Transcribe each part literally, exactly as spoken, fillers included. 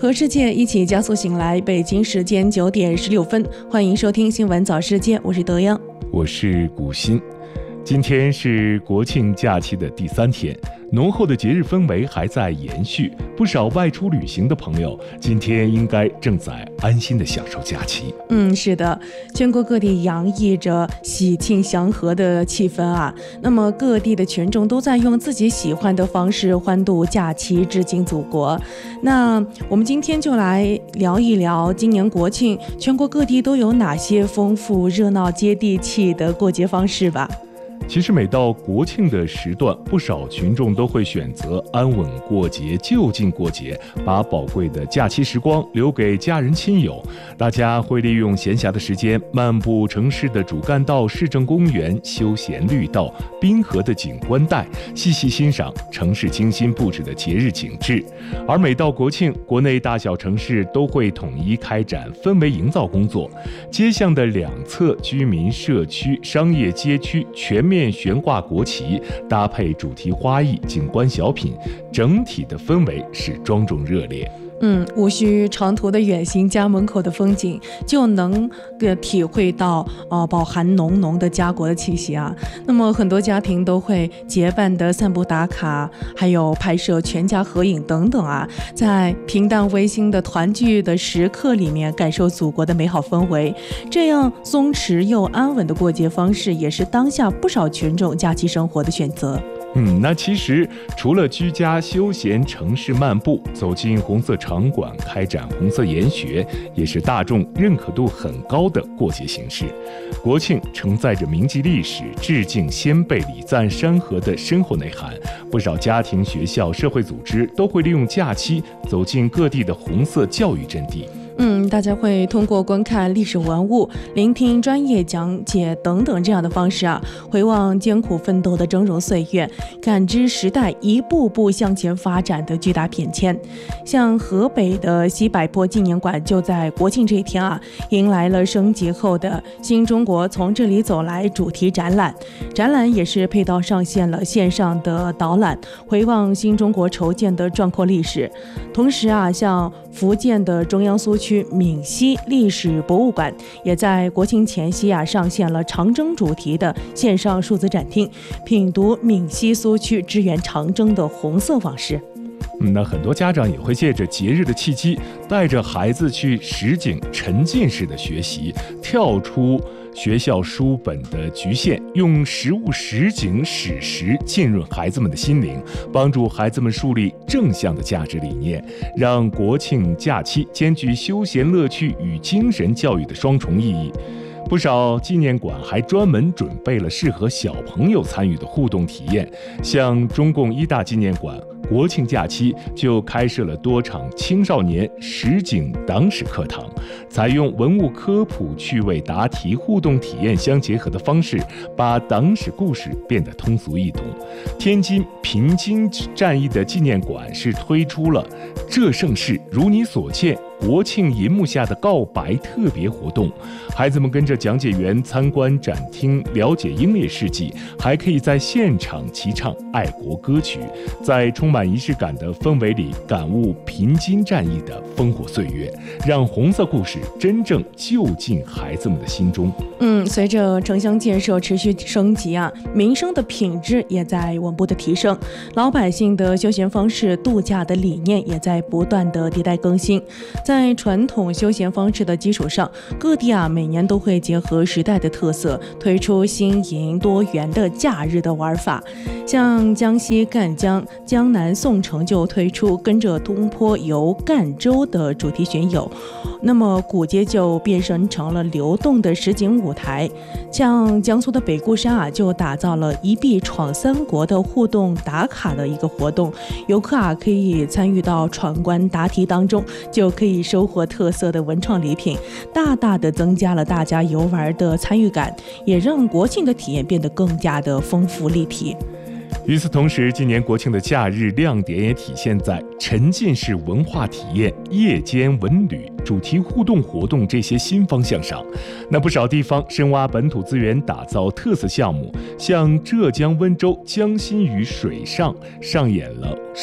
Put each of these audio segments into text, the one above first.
和世界一起加速醒来，北京时间九点十六分，欢迎收听新闻早世界，我是德阳， 我是古欣。今天是国庆假期的第三天，浓厚的节日氛围还在延续，不少外出旅行的朋友今天应该正在安心的享受假期。 嗯，是的，全国各地洋溢着喜庆祥和的气氛啊。那么各地的群众都在用自己喜欢的方式欢度假期，致敬祖国。那我们今天就来聊一聊今年国庆全国各地都有哪些丰富、热闹、接地气的过节方式吧。 其实每到国庆的时段，不少群众都会选择安稳过节、就近过节，把宝贵的假期时光留给家人亲友。大家会利用闲暇的时间，漫步城市的主干道、市政公园、休闲绿道、滨河的景观带，细细欣赏城市精心布置的节日景致。而每到国庆，国内大小城市都会统一开展氛围营造工作，街巷的两侧居民社区、商业街区全面悬挂国旗，搭配主题花艺、景观小品，整体的氛围是庄重热烈。 嗯，无需长途的远行，家门口的风景就能呃体会到呃饱含浓浓的家国的气息啊。那么很多家庭都会结伴的散步打卡，还有拍摄全家合影等等啊，在平淡温馨的团聚的时刻里面，感受祖国的美好氛围。这样松弛又安稳的过节方式，也是当下不少群众假期生活的选择。 嗯，那其实除了居家休闲、城市漫步，走进红色场馆开展红色研学，也是大众认可度很高的过节形式。国庆承载着铭记历史、致敬先辈、礼赞山河的深厚内涵，不少家庭、学校、社会组织都会利用假期走进各地的红色教育阵地。 嗯，大家会通过观看历史文物、聆听专业讲解等等这样的方式啊，回望艰苦奋斗的峥嵘岁月，感知时代一步步向前发展的巨大变迁。像河北的西柏坡纪念馆就在国庆这一天啊，迎来了升级后的新中国从这里走来主题展览。展览也是配套上线了线上的导览，回望新中国筹建的壮阔历史。同时啊，像福建的中央苏区闽西历史博物馆也在国庆前夕啊上线了长征主题的线上数字展厅，品读闽西苏区支援长征的红色往事。 嗯，那很多家长也会借着节日的契机，带着孩子去实景沉浸式的学习，跳出学校书本的局限，用实物实景史实浸润孩子们的心灵，帮助孩子们树立正向的价值理念，让国庆假期兼具休闲乐趣与精神教育的双重意义。不少纪念馆还专门准备了适合小朋友参与的互动体验，像中共一大纪念馆国庆假期就开设了多场青少年实景党史课堂，采用文物科普、趣味答题、互动体验相结合的方式，把党史故事变得通俗易懂。天津平津战役的纪念馆是推出了“这盛世如你所见”国庆银幕下的告白特别活动，孩子们跟着讲解员参观展厅，了解英烈事迹，还可以在现场齐唱爱国歌曲，在充满仪式感的氛围里感悟平津战役的烽火岁月，让红色故事真正就进孩子们的心中。 嗯，随着城乡建设持续升级啊，民生的品质也在稳步的提升，老百姓的休闲方式、度假的理念也在不断的迭代更新。在传统休闲方式的基础上，各地啊每年都会结合时代的特色，推出新颖多元的假日的玩法。像江西赣江、江南宋城就推出跟着东坡游赣州的主题巡游，那么古街就变身成了流动的实景舞台。像江苏的北固山啊，就打造了一臂闯三国的互动打卡的一个活动，游客啊可以参与到闯关答题当中，就可以收获特色的文创礼品，大大的增加了大家游玩的参与感，也让国庆的体验变得更加的丰富立体。 与此同时，今年国庆的假日亮点也体现在沉浸式文化体验、夜间文旅、主题互动活动这些新方向上。那不少地方深挖本土资源，打造特色项目，像浙江温州江心屿水上上演了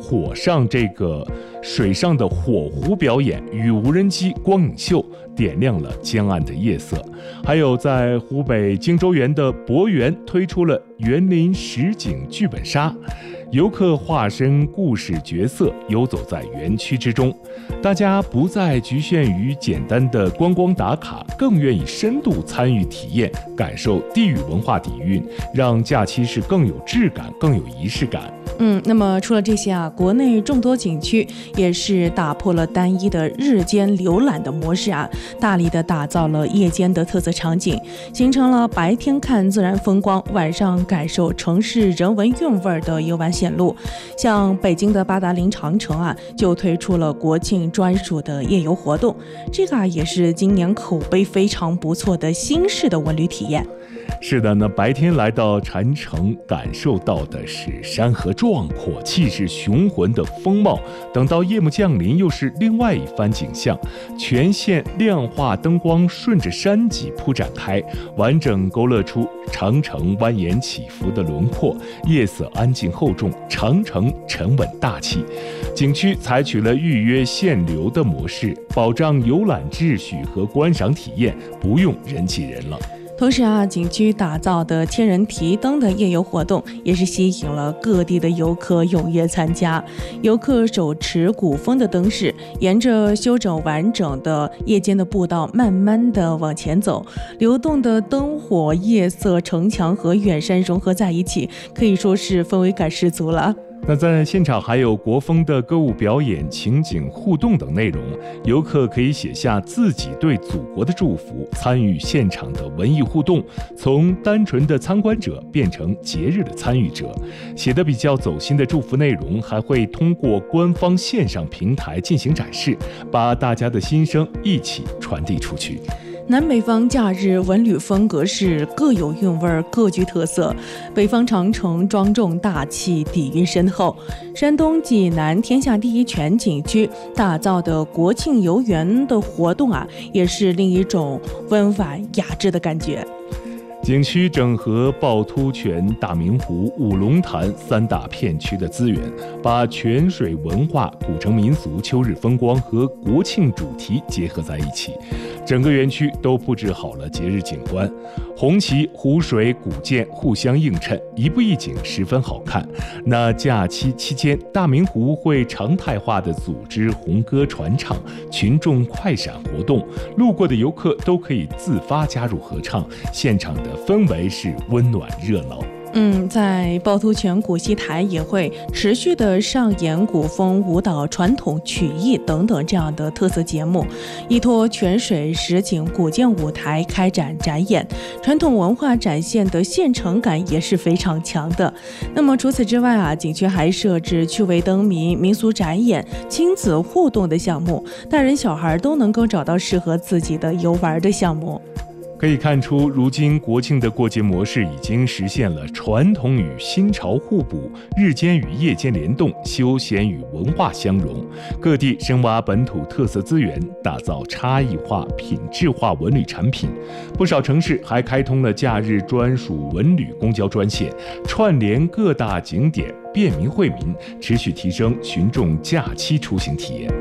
火上这个水上的火狐表演与无人机光影秀，点亮了江岸的夜色。还有在湖北荆州园的博园推出了园林实景剧本杀，游客化身故事角色，游走在园区之中，大家不再局限于简单的观光打卡，更愿意深度参与体验，感受地域文化底蕴，让假期是更有质感、更有仪式感。 嗯，那么除了这些啊，国内众多景区也是打破了单一的日间浏览的模式啊，大力的打造了夜间的特色场景，形成了白天看自然风光，晚上感受城市人文韵味的游玩线路。像北京的八达岭长城啊，就推出了国庆专属的夜游活动，这个啊也是今年口碑非常不错的新式的文旅体验。 是的，那白天来到禅城，感受到的是山河壮阔、气势雄浑的风貌；等到夜幕降临，又是另外一番景象。全线亮化灯光顺着山脊铺展开，完整勾勒出长城蜿蜒起伏的轮廓。夜色安静厚重，长城沉稳大气。景区采取了预约限流的模式，保障游览秩序和观赏体验，不用人挤人了。 同时啊，景区打造的千人提灯的夜游活动也是吸引了各地的游客踊跃参加。游客手持古风的灯饰，沿着修整完整的夜间的步道慢慢的往前走，流动的灯火、夜色、城墙和远山融合在一起，可以说是氛围感十足了。 那在现场还有国风的歌舞表演、情景互动等内容，游客可以写下自己对祖国的祝福，参与现场的文艺互动，从单纯的参观者变成节日的参与者。写得比较走心的祝福内容还会通过官方线上平台进行展示，把大家的心声一起传递出去。 南北方假日文旅风格是各有韵味，各具特色。北方长城庄重大气，底蕴深厚；山东济南天下第一全景区打造的国庆游园的活动啊，也是另一种温婉雅致的感觉。 景区整合趵突泉、大明湖、五龙潭三大片区的资源，把泉水文化、古城民俗、秋日风光和国庆主题结合在一起。整个园区都布置好了节日景观，红旗、湖水、古建互相映衬，一步一景十分好看。那假期期间，大明湖会常态化的组织红歌传唱、群众快闪活动，路过的游客都可以自发加入合唱，现场的氛围是温暖热闹。 嗯，在趵突泉古戏台也会持续的上演古风舞蹈、传统曲艺等等这样的特色节目，依托泉水实景古建舞台开展展演，传统文化展现的现场感也是非常强的。那么除此之外啊，景区还设置趣味灯谜、民俗展演、亲子互动的项目，大人小孩都能够找到适合自己的游玩的项目。 可以看出，如今国庆的过节模式已经实现了传统与新潮互补，日间与夜间联动，休闲与文化相融。各地深挖本土特色资源，打造差异化、品质化文旅产品。不少城市还开通了假日专属文旅公交专线，串联各大景点，便民惠民，持续提升群众假期出行体验。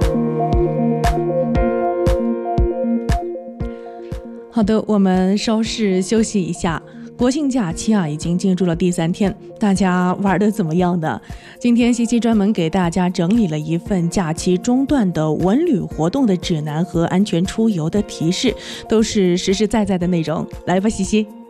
好的，我们稍事休息一下。国庆假期啊，已经进入了第三天，大家玩得怎么样呢？今天西西专门给大家整理了一份假期中段的文旅活动的指南和安全出游的提示，都是实实在在的内容。来吧，西西。